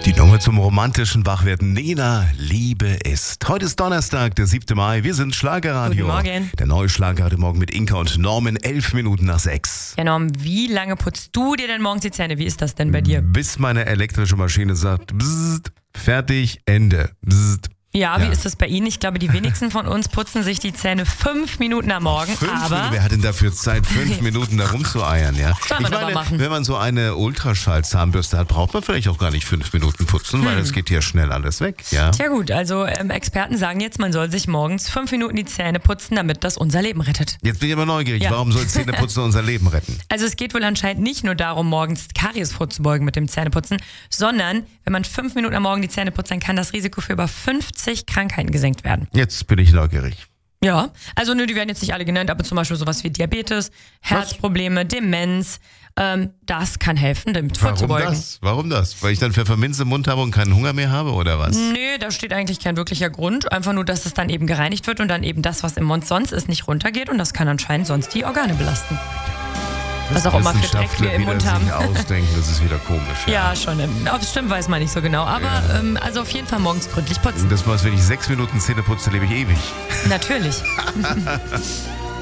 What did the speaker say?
Die Nummer zum romantischen Wachwerden. Nena, Liebe ist. Heute ist Donnerstag, der 7. Mai. Wir sind Schlagerradio. Guten Morgen. Der neue Schlager heute Morgen mit Inka und Norman, 11 Minuten nach 6. Ja, Norm, wie lange putzt du dir denn morgens die Zähne? Wie ist das denn bei dir? Bis meine elektrische Maschine sagt, bzzzt, fertig, Ende. Bzzzt. Ja, wie ist das bei Ihnen? Ich glaube, die wenigsten von uns putzen sich die Zähne 5 Minuten am Morgen, aber... Wer hat denn dafür Zeit, 5 Minuten da rumzueiern? Ja? Soll man aber machen. Wenn man so eine Ultraschall-Zahnbürste hat, braucht man vielleicht auch gar nicht 5 Minuten putzen, weil es geht hier schnell alles weg. Ja? Tja gut, also Experten sagen jetzt, man soll sich morgens 5 Minuten die Zähne putzen, damit das unser Leben rettet. Jetzt bin ich aber neugierig. Ja. Warum soll Zähneputzen unser Leben retten? Also es geht wohl anscheinend nicht nur darum, morgens Karies vorzubeugen mit dem Zähneputzen, sondern wenn man 5 Minuten am Morgen die Zähne putzt, dann kann das Risiko für über 50 Krankheiten gesenkt werden. Jetzt bin ich neugierig. Ja, also die werden jetzt nicht alle genannt, aber zum Beispiel sowas wie Diabetes, Herzprobleme, Demenz, das kann helfen, damit vorzubeugen. Warum das? Weil ich dann Pfefferminz im Mund habe und keinen Hunger mehr habe oder was? Nö, da steht eigentlich kein wirklicher Grund, einfach nur, dass es dann eben gereinigt wird und dann eben das, was im Mund sonst ist, nicht runtergeht und das kann anscheinend sonst die Organe belasten. Was auch immer für Dreck wir im Mund haben. Sich ausdenken, das ist wieder komisch. Ja, schon. Ob es stimmt, weiß man nicht so genau. Aber also auf jeden Fall morgens gründlich putzen. Das mal, wenn ich 6 Minuten Zähne putze, lebe ich ewig. Natürlich.